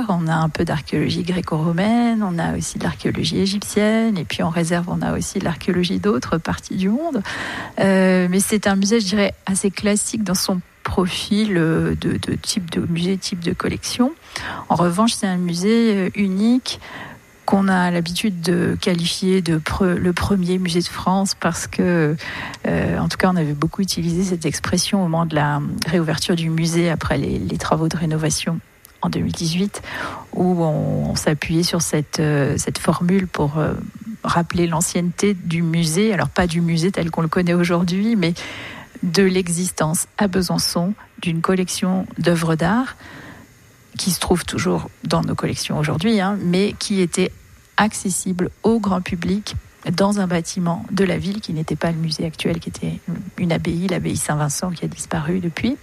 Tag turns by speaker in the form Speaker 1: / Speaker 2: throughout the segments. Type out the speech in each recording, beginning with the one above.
Speaker 1: on a un peu d'archéologie gréco-romaine, on a aussi de l'archéologie égyptienne, et puis en réserve, on a aussi de l'archéologie d'autres parties du monde. Mais c'est un musée, je dirais, assez classique dans son profil de type de musée, type de collection. En revanche, c'est un musée unique qu'on a l'habitude de qualifier de le premier musée de France parce que, en tout cas, on avait beaucoup utilisé cette expression au moment de la réouverture du musée après les travaux de rénovation en 2018, où on s'appuyait sur cette formule pour rappeler l'ancienneté du musée, alors pas du musée tel qu'on le connaît aujourd'hui, mais de l'existence à Besançon d'une collection d'œuvres d'art qui se trouve toujours dans nos collections aujourd'hui, mais qui était accessible au grand public dans un bâtiment de la ville qui n'était pas le musée actuel, qui était une abbaye, l'abbaye Saint-Vincent, qui a disparu depuis,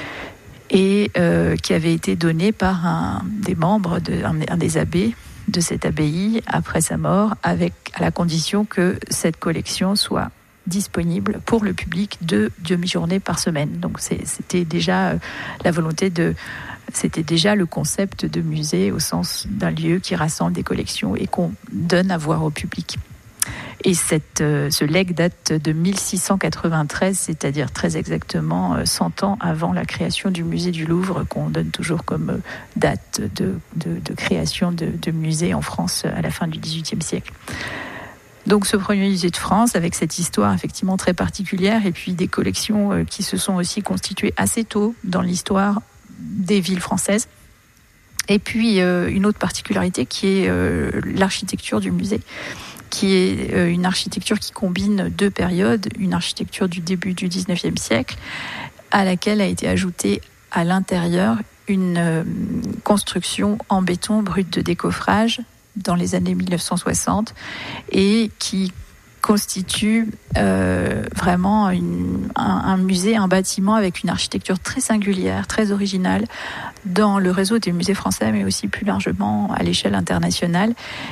Speaker 1: et qui avait été donné par un des membres, un des abbés de cette abbaye après sa mort, à la condition que cette collection soit disponible pour le public 2 demi-journées par semaine. Donc c'était déjà la volonté c'était déjà le concept de musée au sens d'un lieu qui rassemble des collections et qu'on donne à voir au public. Et ce legs date de 1693, c'est-à-dire très exactement 100 ans avant la création du musée du Louvre, qu'on donne toujours comme date de création de musée en France à la fin du XVIIIe siècle. Donc ce premier musée de France, avec cette histoire effectivement très particulière, et puis des collections qui se sont aussi constituées assez tôt dans l'histoire des villes françaises. Et puis une autre particularité qui est l'architecture du musée, qui est une architecture qui combine 2 périodes, une architecture du début du XIXe siècle, à laquelle a été ajoutée à l'intérieur une construction en béton brut de décoffrage dans les années 1960 et qui constitue vraiment un musée, un bâtiment avec une architecture très singulière, très originale dans le réseau des musées français, mais aussi plus largement à l'échelle internationale,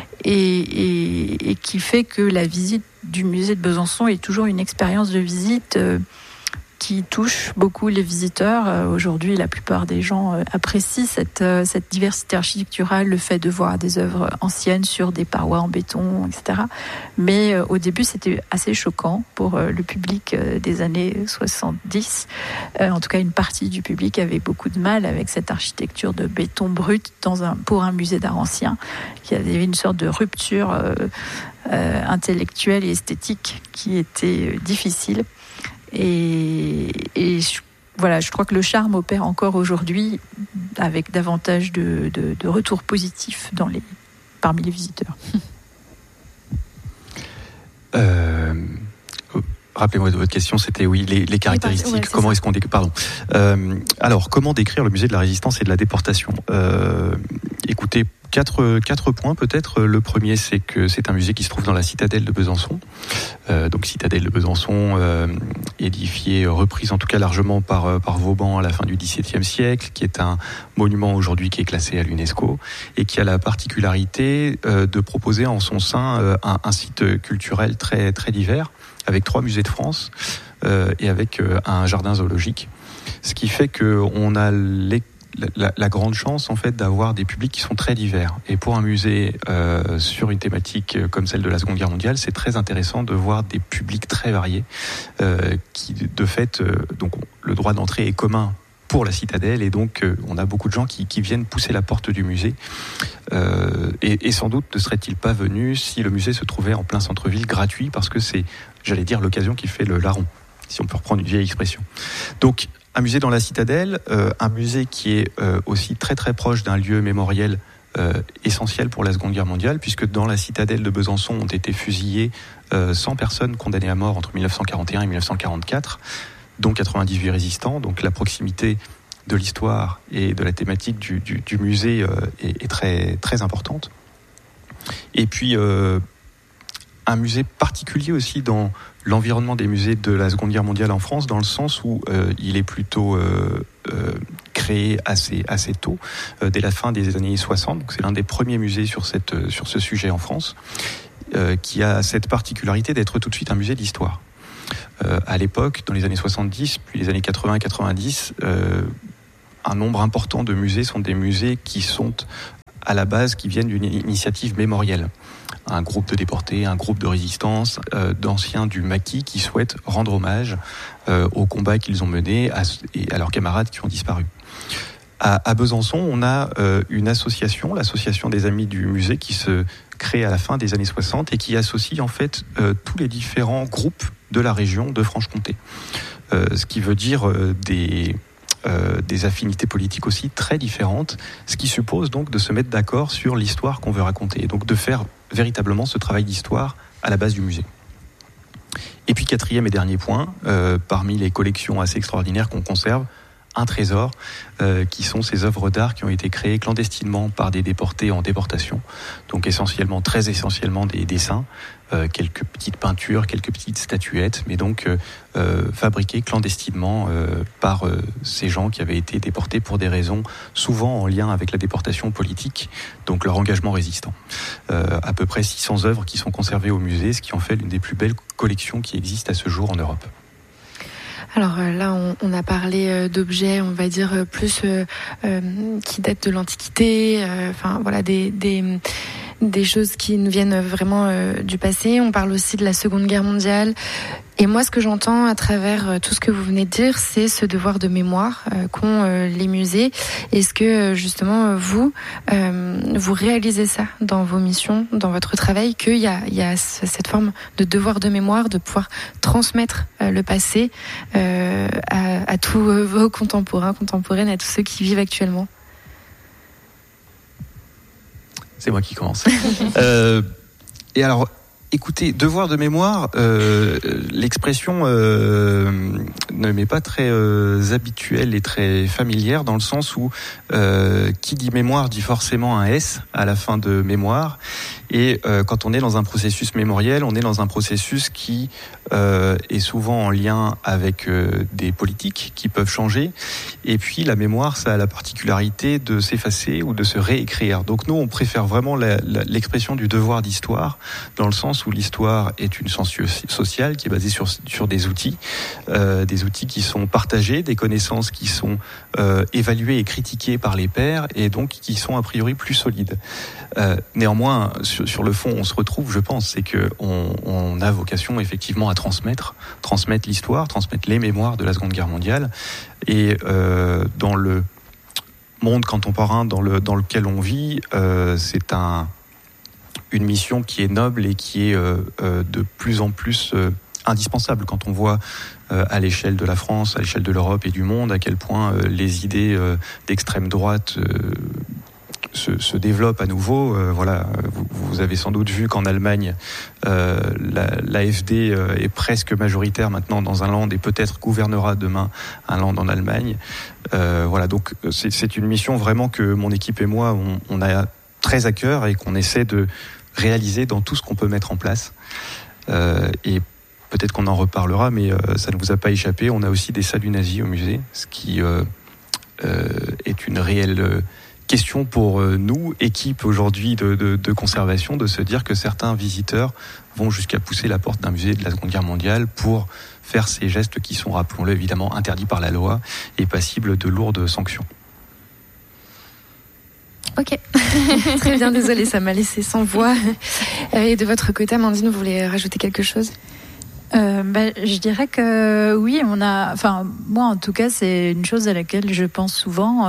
Speaker 1: et qui fait que la visite du musée de Besançon est toujours une expérience de visite qui touche beaucoup les visiteurs. Aujourd'hui, la plupart des gens apprécient cette diversité architecturale, le fait de voir des œuvres anciennes sur des parois en béton, etc. Mais au début, c'était assez choquant pour le public des années 70. En tout cas, une partie du public avait beaucoup de mal avec cette architecture de béton brut pour un musée d'art ancien. Il y avait une sorte de rupture intellectuelle et esthétique qui était difficile. Et je crois que le charme opère encore aujourd'hui avec davantage de retours positifs parmi les visiteurs.
Speaker 2: Rappelez-moi de votre question, c'était les caractéristiques. Comment est-ce qu'on décrit ? Pardon. Alors, comment décrire le musée de la Résistance et de la Déportation ? Écoutez, quatre points peut-être. Le premier, c'est que c'est un musée qui se trouve dans la citadelle de Besançon. Donc citadelle de Besançon, édifiée, reprise en tout cas largement par Vauban à la fin du XVIIe siècle, qui est un monument aujourd'hui qui est classé à l'UNESCO et qui a la particularité de proposer en son sein un site culturel très très divers, avec 3 musées de France et avec un jardin zoologique. Ce qui fait qu'on a la grande chance en fait d'avoir des publics qui sont très divers. Et pour un musée sur une thématique comme celle de la Seconde Guerre mondiale, c'est très intéressant de voir des publics très variés qui, de fait, donc le droit d'entrée est commun pour la citadelle et donc on a beaucoup de gens qui viennent pousser la porte du musée et sans doute ne serait-il pas venu si le musée se trouvait en plein centre-ville gratuit parce que c'est, j'allais dire, l'occasion qui fait le larron, si on peut reprendre une vieille expression. Donc un musée dans la citadelle, un musée qui est aussi très très proche d'un lieu mémoriel essentiel pour la Seconde Guerre mondiale, puisque dans la citadelle de Besançon ont été fusillées 100 personnes condamnées à mort entre 1941 et 1944, dont 98 résistants. Donc la proximité de l'histoire et de la thématique du musée est très très importante. Et puis un musée particulier aussi dans l'environnement des musées de la Seconde Guerre mondiale en France, dans le sens où il est plutôt créé assez tôt, dès la fin des années 60. Donc c'est l'un des premiers musées sur ce sujet en France, qui a cette particularité d'être tout de suite un musée d'histoire. À l'époque, dans les années 70, puis les années 80 et 90, un nombre important de musées sont des musées qui sont à la base qui viennent d'une initiative mémorielle. Un groupe de déportés, un groupe de résistance, d'anciens du maquis qui souhaitent rendre hommage aux combats qu'ils ont menés et à leurs camarades qui ont disparu. À Besançon, on a une association, l'association des Amis du Musée, qui se crée à la fin des années 60 et qui associe en fait tous les différents groupes de la région de Franche-Comté. Ce qui veut dire des affinités politiques aussi très différentes, ce qui suppose donc de se mettre d'accord sur l'histoire qu'on veut raconter, et donc de faire véritablement ce travail d'histoire à la base du musée. Et puis quatrième et dernier point, parmi les collections assez extraordinaires qu'on conserve, un trésor, qui sont ces œuvres d'art qui ont été créées clandestinement par des déportés en déportation, donc très essentiellement des dessins, quelques petites peintures, quelques petites statuettes, mais donc fabriquées clandestinement par ces gens qui avaient été déportés pour des raisons souvent en lien avec la déportation politique, donc leur engagement résistant. À peu près 600 œuvres qui sont conservées au musée, ce qui en fait l'une des plus belles collections qui existent à ce jour en Europe.
Speaker 3: Alors là, on a parlé d'objets, on va dire plus qui datent de l'Antiquité, enfin voilà des choses qui nous viennent vraiment du passé. On parle aussi de la Seconde Guerre mondiale. Et moi, ce que j'entends à travers tout ce que vous venez de dire, c'est ce devoir de mémoire qu'ont les musées. Est-ce que justement vous réalisez ça dans vos missions, dans votre travail, qu'il y a cette forme de devoir de mémoire, de pouvoir transmettre le passé à tous vos contemporaines, à tous ceux qui vivent actuellement?
Speaker 2: C'est moi qui commence. Et alors, écoutez, devoir de mémoire, l'expression ne m'est pas très habituelle et très familière, dans le sens où qui dit mémoire dit forcément un S à la fin de mémoire. Et quand on est dans un processus mémoriel, on est dans un processus qui est souvent en lien avec des politiques qui peuvent changer. Et puis la mémoire, ça a la particularité de s'effacer ou de se réécrire. Donc nous, on préfère vraiment l'expression du devoir d'histoire, dans le sens où l'histoire est une science sociale qui est basée sur des outils qui sont partagés, des connaissances qui sont évaluées et critiquées par les pairs, et donc qui sont a priori plus solides. Néanmoins, sur le fond, on se retrouve, je pense, c'est que on a vocation effectivement à transmettre l'histoire, transmettre les mémoires de la Seconde Guerre mondiale, et dans le monde contemporain dans lequel on vit, c'est une mission qui est noble et qui est de plus en plus indispensable quand on voit à l'échelle de la France, à l'échelle de l'Europe et du monde, à quel point les idées d'extrême droite se développe à nouveau. Voilà, vous avez sans doute vu qu'en Allemagne, l'AfD est presque majoritaire maintenant dans un land et peut-être gouvernera demain un land en Allemagne. Voilà, donc c'est une mission vraiment que mon équipe et moi, on a très à cœur et qu'on essaie de réaliser dans tout ce qu'on peut mettre en place. Et peut-être qu'on en reparlera, mais ça ne vous a pas échappé. On a aussi des saluts nazis au musée, ce qui est une réelle question pour nous, équipe aujourd'hui de conservation, de se dire que certains visiteurs vont jusqu'à pousser la porte d'un musée de la Seconde Guerre mondiale pour faire ces gestes qui sont, rappelons-le, évidemment interdits par la loi et passibles de lourdes sanctions.
Speaker 3: Ok, très bien, désolée, ça m'a laissé sans voix. Et de votre côté, Amandine, vous voulez rajouter quelque chose ?
Speaker 1: Je dirais que oui, moi en tout cas, c'est une chose à laquelle je pense souvent,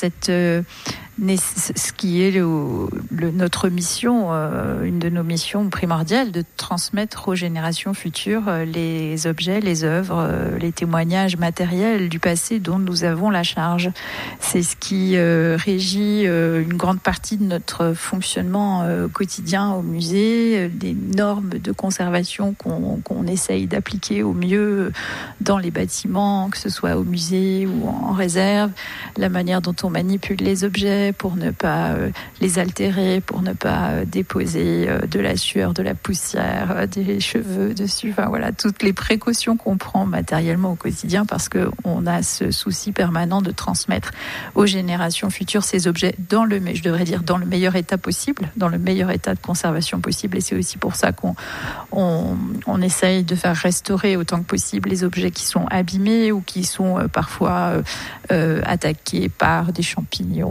Speaker 1: ce qui est notre mission, une de nos missions primordiales, de transmettre aux générations futures les objets, les œuvres, les témoignages matériels du passé dont nous avons la charge. C'est ce qui régit une grande partie de notre fonctionnement quotidien au musée, des normes de conservation qu'on essaye d'appliquer au mieux dans les bâtiments, que ce soit au musée ou en réserve, la manière dont on manipule les objets pour ne pas les altérer, pour ne pas déposer de la sueur, de la poussière, des cheveux dessus. Enfin voilà, toutes les précautions qu'on prend matériellement au quotidien, parce qu'on a ce souci permanent de transmettre aux générations futures ces objets dans le meilleur état possible, dans le meilleur état de conservation possible. Et c'est aussi pour ça qu'on essaye de faire restaurer autant que possible les objets qui sont abîmés ou qui sont parfois attaqués par des champignons, des moisissures,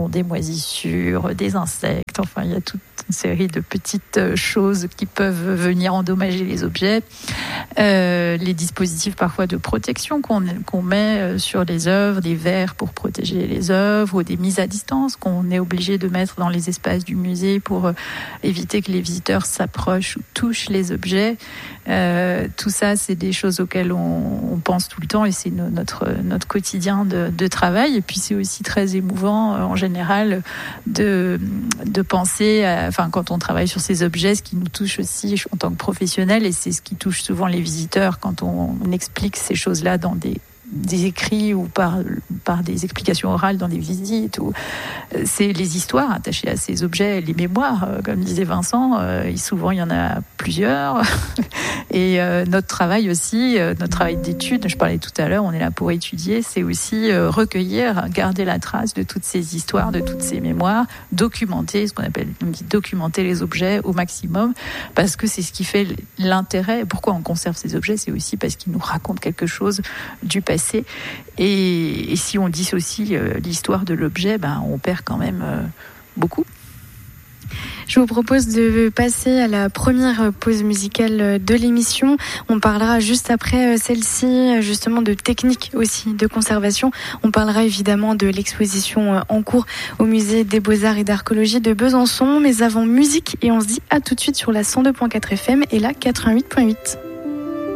Speaker 1: moisissures, des insectes. Enfin, il y a toute une série de petites choses qui peuvent venir endommager les objets. Les dispositifs parfois de protection qu'on met sur les œuvres, des verres pour protéger les œuvres, ou des mises à distance qu'on est obligé de mettre dans les espaces du musée pour éviter que les visiteurs s'approchent ou touchent les objets. Tout ça, c'est des choses auxquelles on pense tout le temps, et c'est notre quotidien de travail. Et puis c'est aussi très émouvant en général de penser quand on travaille sur ces objets, ce qui nous touche aussi en tant que professionnels, et c'est ce qui touche souvent les visiteurs quand on explique ces choses-là dans des écrits ou par des explications orales dans des visites. C'est les histoires attachées à ces objets, les mémoires, comme disait Vincent. Souvent, il y en a plusieurs. Et notre travail aussi, notre travail d'étude, je parlais tout à l'heure, on est là pour étudier, c'est aussi recueillir, garder la trace de toutes ces histoires, de toutes ces mémoires, documenter, on dit documenter les objets au maximum, parce que c'est ce qui fait l'intérêt. Pourquoi on conserve ces objets? C'est aussi parce qu'ils nous racontent quelque chose du passé. Et si on dissocie l'histoire de l'objet, on perd quand même beaucoup.
Speaker 3: Je vous propose de passer à la première pause musicale de l'émission. On parlera juste après celle-ci justement de techniques aussi de conservation. On parlera évidemment de l'exposition en cours au musée des Beaux-Arts et d'Archéologie de Besançon. Mais avant, musique, et on se dit à tout de suite sur la 102.4 FM et la 88.8.